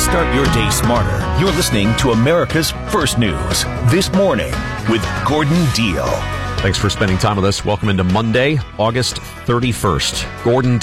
Start your day smarter. You're listening to America's First News This Morning with Gordon Deal. Thanks for spending time with us. Welcome into Monday, August 31st. Gordon